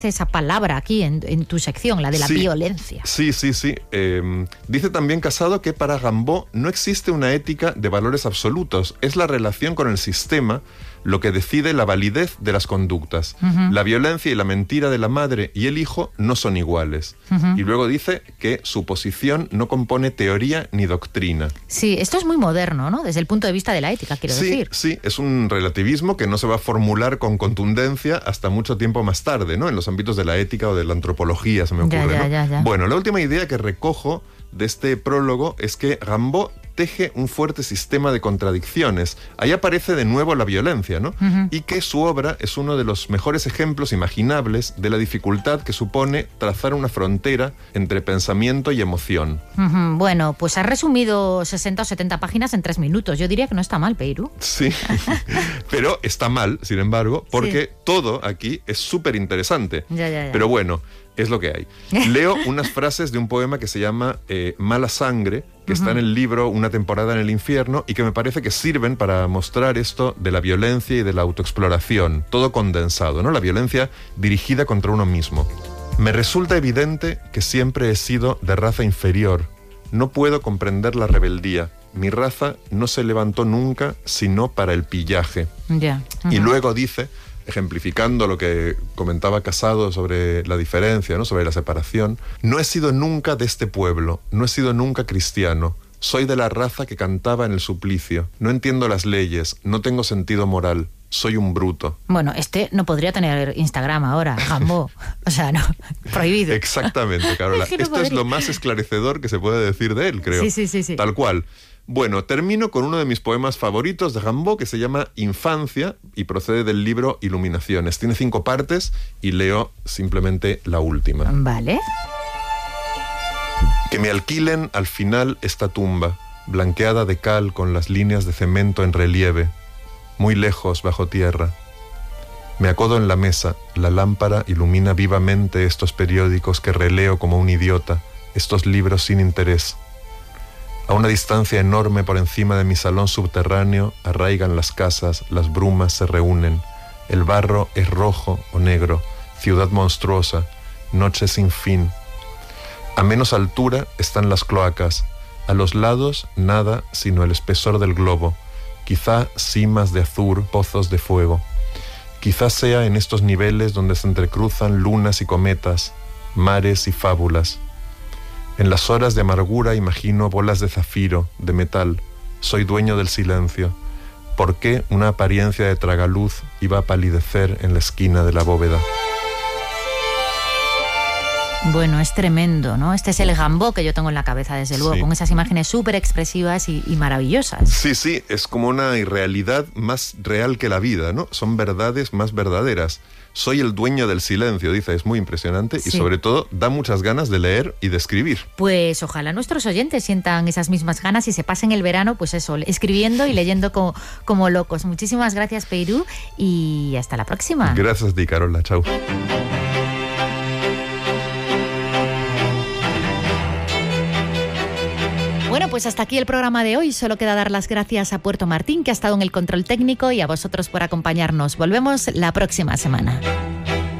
esa palabra aquí en tu sección, la de la violencia. Sí. Dice también Casado que para Rimbaud no existe una ética de valores absolutos, es la relación con el sistema lo que decide la validez de las conductas. La violencia y la mentira de la madre y el hijo no son iguales. Y luego dice que su posición no compone teoría ni doctrina. Sí, esto es muy moderno, ¿no? Desde el punto de vista de la ética, quiero decir. Sí, es un relativismo que no se va a formular con contundencia hasta mucho tiempo más tarde, ¿no? En los ámbitos de la ética o de la antropología, se me ocurre, ¿no? Bueno, la última idea que recojo de este prólogo es que Rimbaud teje un fuerte sistema de contradicciones. Ahí aparece de nuevo la violencia, ¿no? Y que su obra es uno de los mejores ejemplos imaginables de la dificultad que supone trazar una frontera entre pensamiento y emoción. Bueno, pues has resumido 60 o 70 páginas en 3 minutos. Yo diría que no está mal, Peirú. Sí, pero está mal, sin embargo, porque todo aquí es súper interesante. Pero bueno, es lo que hay. Leo unas frases de un poema que se llama Mala Sangre, que está en el libro Una temporada en el infierno, y que me parece que sirven para mostrar esto de la violencia y de la autoexploración, todo condensado, ¿no? La violencia dirigida contra uno mismo. Me resulta evidente que siempre he sido de raza inferior. No puedo comprender la rebeldía. Mi raza no se levantó nunca sino para el pillaje. Y luego dice, ejemplificando lo que comentaba Casado sobre la diferencia, ¿no? Sobre la separación, no he sido nunca de este pueblo, no he sido nunca cristiano, soy de la raza que cantaba en el suplicio, no entiendo las leyes, no tengo sentido moral, soy un bruto. Bueno, este no podría tener Instagram ahora, Rimbaud. O sea, no, prohibido. Exactamente, Carola. Esto es lo más esclarecedor que se puede decir de él, creo. Sí. Tal cual. Bueno, termino con uno de mis poemas favoritos de Rimbaud, que se llama Infancia y procede del libro Iluminaciones. Tiene 5 partes y leo simplemente la última. Vale. Que me alquilen al final esta tumba, blanqueada de cal con las líneas de cemento en relieve, muy lejos bajo tierra. Me acodo en la mesa, la lámpara ilumina vivamente estos periódicos que releo como un idiota, estos libros sin interés. A una distancia enorme por encima de mi salón subterráneo arraigan las casas, las brumas se reúnen. El barro es rojo o negro, ciudad monstruosa, noche sin fin. A menos altura están las cloacas, a los lados nada sino el espesor del globo, quizá cimas de azur, pozos de fuego. Quizás sea en estos niveles donde se entrecruzan lunas y cometas, mares y fábulas. En las horas de amargura imagino bolas de zafiro, de metal. Soy dueño del silencio. ¿Por qué una apariencia de tragaluz iba a palidecer en la esquina de la bóveda? Bueno, es tremendo, ¿no? Este es el Rimbaud que yo tengo en la cabeza, desde luego, con esas imágenes súper expresivas y maravillosas. Sí, es como una irrealidad más real que la vida, ¿no? Son verdades más verdaderas. Soy el dueño del silencio, dice, es muy impresionante y sobre todo da muchas ganas de leer y de escribir. Pues ojalá nuestros oyentes sientan esas mismas ganas y se pasen el verano, pues eso, escribiendo y leyendo como locos. Muchísimas gracias, Peirú, y hasta la próxima. Gracias a ti, Carola, chao. Bueno, pues hasta aquí el programa de hoy. Solo queda dar las gracias a Puerto Martín, que ha estado en el control técnico, y a vosotros por acompañarnos. Volvemos la próxima semana.